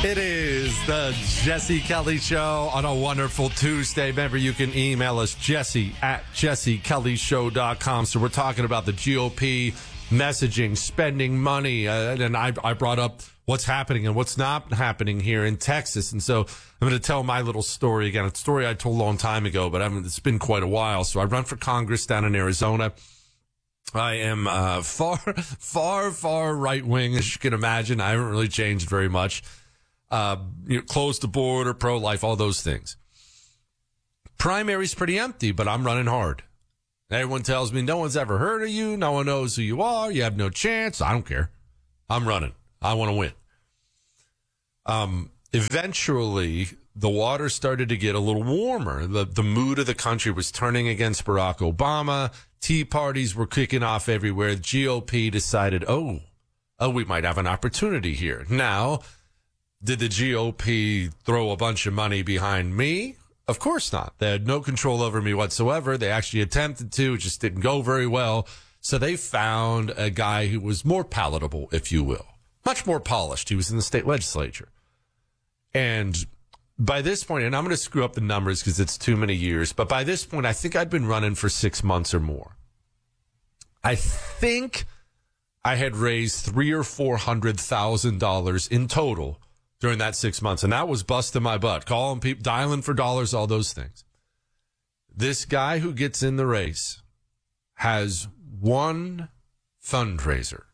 It is the Jesse Kelly Show on a wonderful Tuesday. Remember, you can email us, jesse@jessekellyshow.com. So we're talking about the GOP messaging, spending money, and I brought up what's happening and what's not happening here in Texas. And so I'm going to tell my little story again. It's a story I told a long time ago, but it's been quite a while. So I run for Congress down in Arizona. I am far right-wing, as you can imagine. I haven't really changed very much. Close the border, pro-life, all those things. Primary's pretty empty, but I'm running hard. Everyone tells me no one's ever heard of you. No one knows who you are. You have no chance. I don't care. I'm running. I want to win. Eventually, the water started to get a little warmer. The mood of the country was turning against Barack Obama. Tea parties were kicking off everywhere. The GOP decided, we might have an opportunity here. Now, did the GOP throw a bunch of money behind me? Of course not. They had no control over me whatsoever. They actually attempted to. It just didn't go very well. So they found a guy who was more palatable, if you will. Much more polished. He was in the state legislature. And by this point, and I'm going to screw up the numbers because it's too many years, but by this point, I think I'd been running for 6 months or more. I think I had raised $300,000 or $400,000 in total during that 6 months. And that was busting my butt, calling people, dialing for dollars, all those things. This guy who gets in the race has one fundraiser.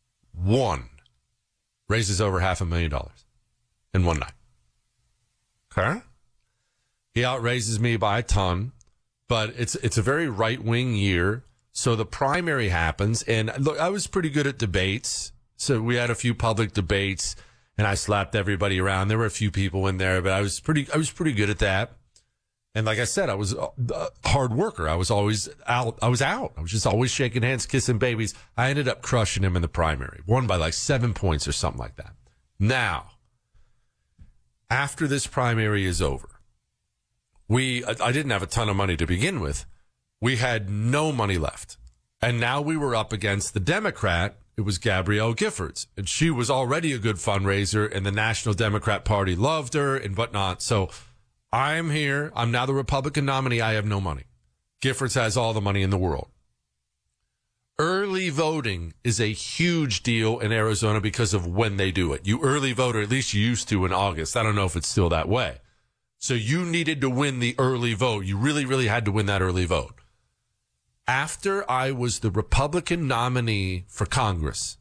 Raises over $500,000 in one night. Okay? He outraises me by a ton, but it's a very right-wing year. So the primary happens. And look, I was pretty good at debates. So we had a few public debates. And I slapped everybody around. There were a few people in there, but I was pretty good at that. And like I said, I was a hard worker. I was always out. I was just always shaking hands, kissing babies. I ended up crushing him in the primary. Won by like 7 points or something like that. Now, after this primary is over, I didn't have a ton of money to begin with. We had no money left. And now we were up against the Democrat. It was Gabrielle Giffords, and she was already a good fundraiser, and the National Democrat Party loved her and whatnot. So I'm here. I'm now the Republican nominee. I have no money. Giffords has all the money in the world. Early voting is a huge deal in Arizona because of when they do it. You early vote, or at least you used to in August. I don't know if it's still that way. So you needed to win the early vote. You really, really had to win that early vote. After I was the Republican nominee for Congress,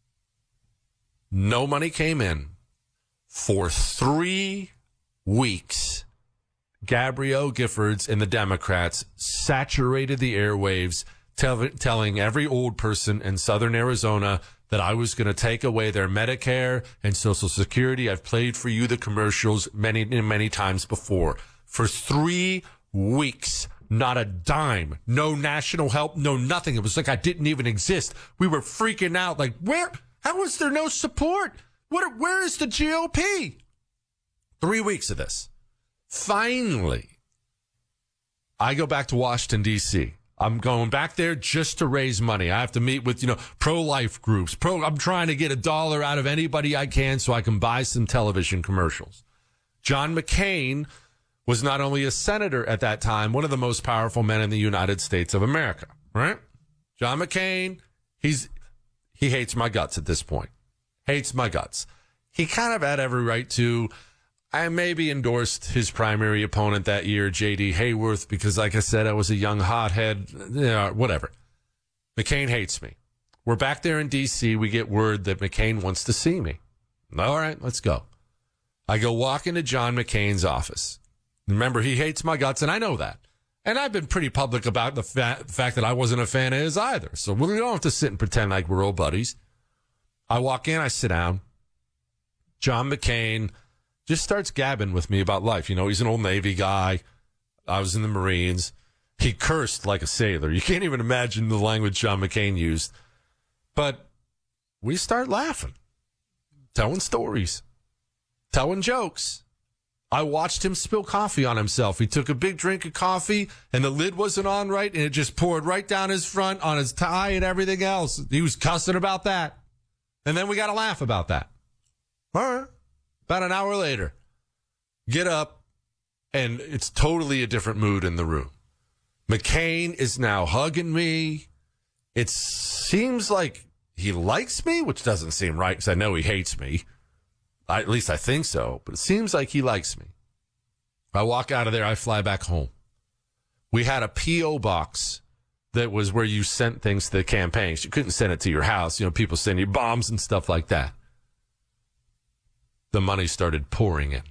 no money came in. For 3 weeks, Gabrielle Giffords and the Democrats saturated the airwaves, telling every old person in southern Arizona that I was going to take away their Medicare and Social Security. I've played for you the commercials many times before. For 3 weeks, not a dime, no national help, no nothing. It was like I didn't even exist. We were freaking out. Like, how is there no support? Where is the GOP? 3 weeks of this. Finally, I go back to Washington, D.C. I'm going back there just to raise money. I have to meet with, pro-life groups. I'm trying to get $1 out of anybody I can so I can buy some television commercials. John McCain was not only a senator at that time, one of the most powerful men in the United States of America, right? John McCain, he hates my guts at this point. Hates my guts. He kind of had every right to. I maybe endorsed his primary opponent that year, J.D. Hayworth, because like I said, I was a young hothead, whatever. McCain hates me. We're back there in D.C. We get word that McCain wants to see me. All right, let's go. I go walk into John McCain's office. Remember, he hates my guts, and I know that. And I've been pretty public about the fact that I wasn't a fan of his either. So we don't have to sit and pretend like we're old buddies. I walk in, I sit down. John McCain just starts gabbing with me about life. He's an old Navy guy. I was in the Marines. He cursed like a sailor. You can't even imagine the language John McCain used. But we start laughing, telling stories, telling jokes. I watched him spill coffee on himself. He took a big drink of coffee, and the lid wasn't on right, and it just poured right down his front on his tie and everything else. He was cussing about that. And then we got to laugh about that. All right. About an hour later, get up, and it's totally a different mood in the room. McCain is now hugging me. It seems like he likes me, which doesn't seem right because I know he hates me. At least I think so, but it seems like he likes me. I walk out of there, I fly back home. We had a P.O. box that was where you sent things to the campaigns. You couldn't send it to your house. You know, people send you bombs and stuff like that. The money started pouring in.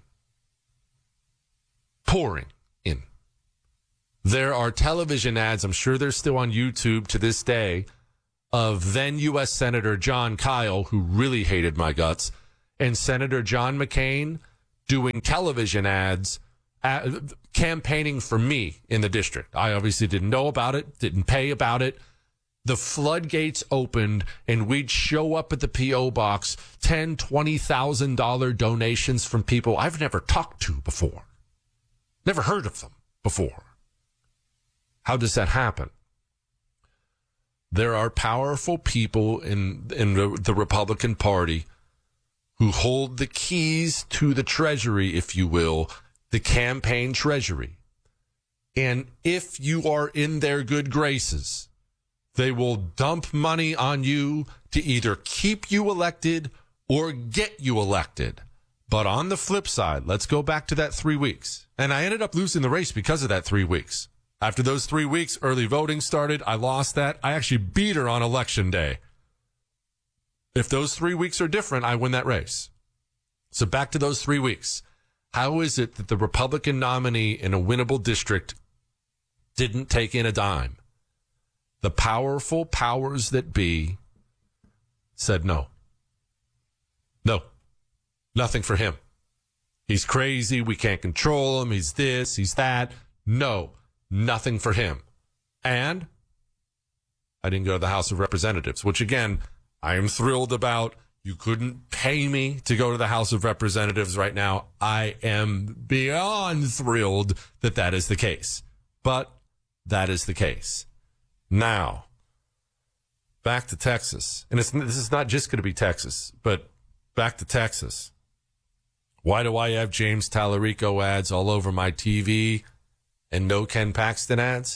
Pouring in. There are television ads, I'm sure they're still on YouTube to this day, of then U.S. Senator John Kyle, who really hated my guts, and Senator John McCain doing television ads campaigning for me in the district. I obviously didn't know about it, didn't pay about it. The floodgates opened, and we'd show up at the P.O. box, $10,000, $20,000 donations from people I've never talked to before. Never heard of them before. How does that happen? There are powerful people in the Republican Party who hold the keys to the treasury, if you will, the campaign treasury. And if you are in their good graces, they will dump money on you to either keep you elected or get you elected. But on the flip side, let's go back to that 3 weeks. And I ended up losing the race because of that 3 weeks. After those 3 weeks, early voting started. I lost that. I actually beat her on election day. If those 3 weeks are different, I win that race. So back to those 3 weeks. How is it that the Republican nominee in a winnable district didn't take in a dime? The powerful powers that be said no. No. Nothing for him. He's crazy. We can't control him. He's this, he's that. No. Nothing for him. And I didn't go to the House of Representatives, which, again, I am thrilled about. You couldn't pay me to go to the House of Representatives right now. I am beyond thrilled that that is the case. But that is the case. Now, back to Texas. And this is not just going to be Texas, but back to Texas. Why do I have James Tallarico ads all over my TV and no Ken Paxton ads?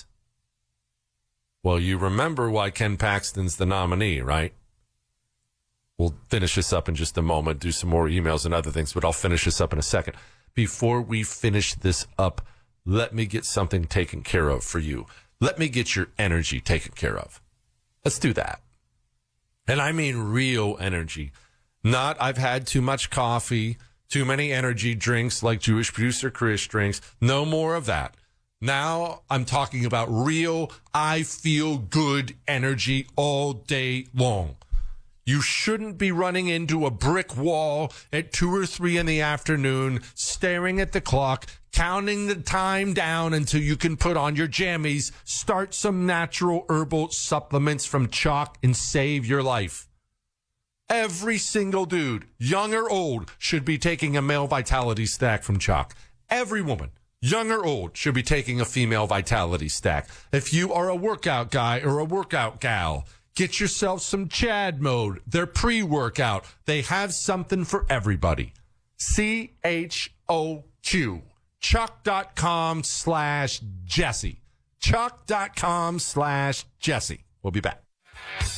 Well, you remember why Ken Paxton's the nominee, right? We'll finish this up in just a moment, do some more emails and other things, but I'll finish this up in a second. Before we finish this up, let me get something taken care of for you. Let me get your energy taken care of. Let's do that. And I mean real energy. Not I've had too much coffee, too many energy drinks like Jewish producer Chris drinks. No more of that. Now I'm talking about real, I feel good energy all day long. You shouldn't be running into a brick wall at 2 or 3 in the afternoon, staring at the clock, counting the time down until you can put on your jammies, start some natural herbal supplements from Chalk, and save your life. Every single dude, young or old, should be taking a male vitality stack from Chalk. Every woman, young or old, should be taking a female vitality stack. If you are a workout guy or a workout gal, get yourself some Chad Mode. They're pre-workout. They have something for everybody. CHOQ. Chalk.com/Jesse. Chalk.com/Jesse. We'll be back.